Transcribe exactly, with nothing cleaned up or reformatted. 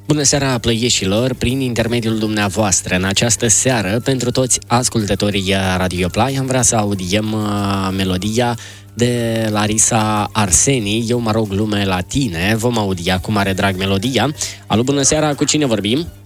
Bună seara, plăieșilor! Prin intermediul dumneavoastră, în această seară, pentru toți ascultătorii Radio Play, am vrea să audiem uh, melodia de Larisa Arseni, Eu mă rog lume la tine. Vom audia cu mare drag melodia. Alo, bună seara, cu cine vorbim?